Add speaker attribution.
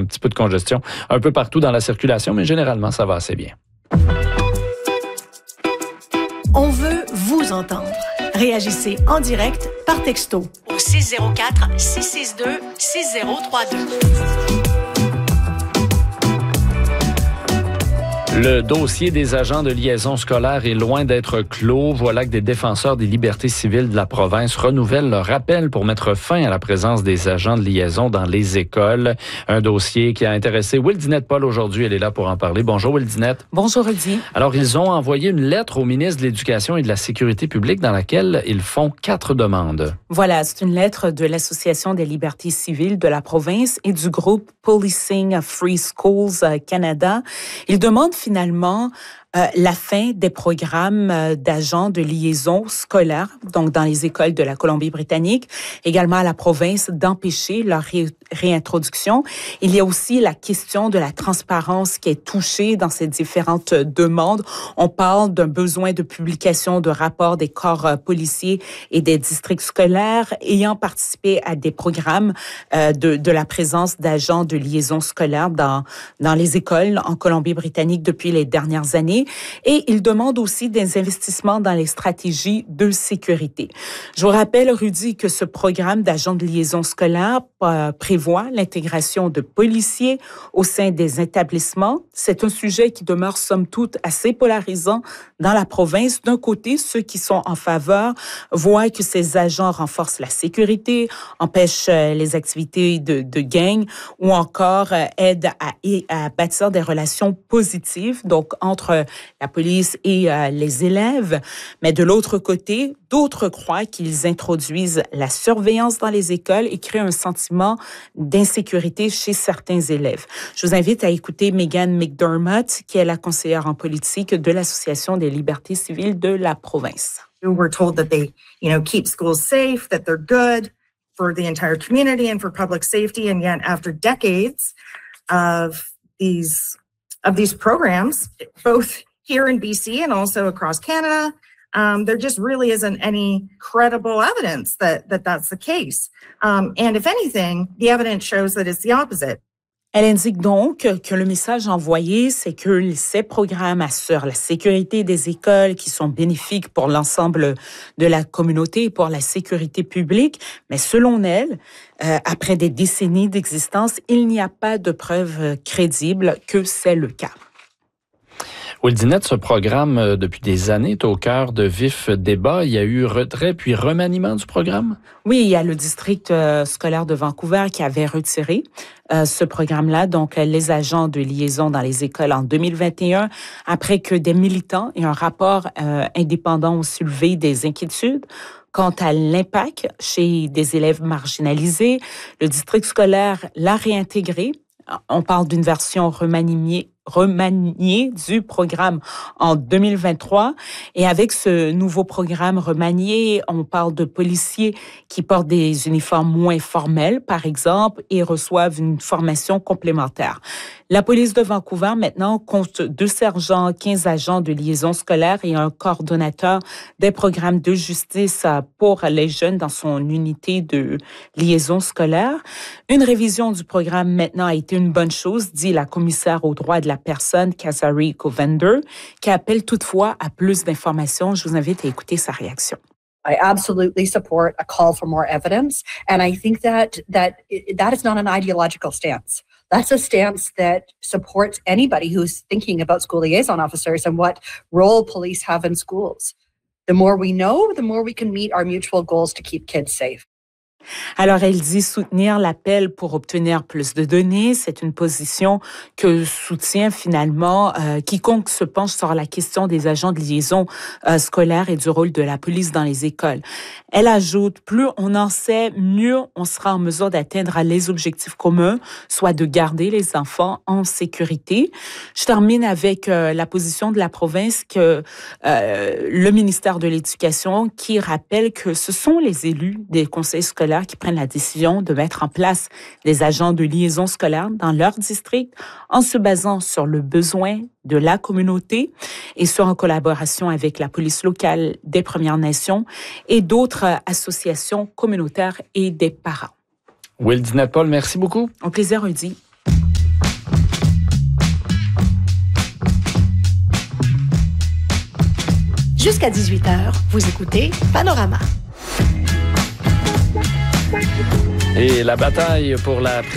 Speaker 1: petit peu de congestion un peu partout dans la circulation, mais généralement, ça va assez bien.
Speaker 2: On veut vous entendre. Réagissez en direct par texto au 604 662 6032.
Speaker 1: Le dossier des agents de liaison scolaire est loin d'être clos. Voilà que des défenseurs des libertés civiles de la province renouvellent leur appel pour mettre fin à la présence des agents de liaison dans les écoles. Un dossier qui a intéressé Will Dinette-Paul aujourd'hui. Elle est là pour en parler. Bonjour, Will Dinette.
Speaker 3: Bonjour, Rudy.
Speaker 1: Alors, ils ont envoyé une lettre au ministre de l'Éducation et de la Sécurité publique dans laquelle ils font 4 demandes.
Speaker 3: Voilà, c'est une lettre de l'Association des libertés civiles de la province et du groupe Policing Free Schools Canada. Ils demandent finalement la fin des programmes d'agents de liaison scolaire, donc dans les écoles de la Colombie-Britannique, également à la province d'empêcher leur réintroduction. Il y a aussi la question de la transparence qui est touchée dans ces différentes demandes. On parle d'un besoin de publication de rapports des corps policiers et des districts scolaires ayant participé à des programmes de la présence d'agents de liaison scolaire dans les écoles en Colombie-Britannique depuis les dernières années. Et il demande aussi des investissements dans les stratégies de sécurité. Je vous rappelle, Rudy, que ce programme d'agents de liaison scolaire prévoit l'intégration de policiers au sein des établissements. C'est un sujet qui demeure, somme toute, assez polarisant dans la province. D'un côté, ceux qui sont en faveur voient que ces agents renforcent la sécurité, empêchent les activités de gang ou encore aident à bâtir des relations positives, donc entre la police et les élèves. Mais de l'autre côté, d'autres croient qu'ils introduisent la surveillance dans les écoles et créent un sentiment d'insécurité chez certains élèves. Je vous invite à écouter Megan McDermott, qui est la conseillère en politique de l'Association des libertés civiles de la province.
Speaker 4: We're told that they, keep schools safe, that they're good for the entire community and for public safety, and yet after decades of these programs, both here in BC and also across Canada, there just really isn't any credible evidence that that's the case. And if anything, the evidence shows that it's the opposite.
Speaker 3: Elle indique donc que le message envoyé, c'est que ces programmes assurent la sécurité des écoles qui sont bénéfiques pour l'ensemble de la communauté et pour la sécurité publique. Mais selon elle, après des décennies d'existence, il n'y a pas de preuves crédibles que c'est le cas.
Speaker 1: Will Dinette, ce programme, depuis des années, est au cœur de vifs débats. Il y a eu retrait puis remaniement du programme?
Speaker 3: Oui, il y a le district scolaire de Vancouver qui avait retiré ce programme-là, donc les agents de liaison dans les écoles en 2021, après que des militants et un rapport indépendant ont soulevé des inquiétudes quant à l'impact chez des élèves marginalisés. Le district scolaire l'a réintégré. On parle d'une version remaniée du programme en 2023. Et avec ce nouveau programme remanié, on parle de policiers qui portent des uniformes moins formels, par exemple, et reçoivent une formation complémentaire. La police de Vancouver, maintenant, compte 2 sergents, 15 agents de liaison scolaire et un coordonnateur des programmes de justice pour les jeunes dans son unité de liaison scolaire. Une révision du programme, maintenant, a été une bonne chose, dit la commissaire aux droits de la personne, Kasari Covender, qui appelle toutefois à plus d'informations. Je vous invite à écouter sa réaction.
Speaker 5: I absolutely support a call for more evidence, and I think that is not an ideological stance. That's a stance that supports anybody who's thinking about school liaison officers and what role police have in schools. The more we know, the more we can meet our mutual goals to keep kids safe.
Speaker 3: Alors, elle dit soutenir l'appel pour obtenir plus de données. C'est une position que soutient finalement quiconque se penche sur la question des agents de liaison scolaire et du rôle de la police dans les écoles. Elle ajoute, plus on en sait, mieux on sera en mesure d'atteindre les objectifs communs, soit de garder les enfants en sécurité. Je termine avec la position de la province que le ministère de l'Éducation qui rappelle que ce sont les élus des conseils scolaires qui prennent la décision de mettre en place des agents de liaison scolaire dans leur district en se basant sur le besoin de la communauté et en collaboration avec la police locale des Premières Nations et d'autres associations communautaires et des parents.
Speaker 1: Will Dinette-Paul, merci beaucoup.
Speaker 3: Au plaisir, Rudy.
Speaker 2: Jusqu'à 18h, vous écoutez Panorama.
Speaker 1: Et la bataille pour la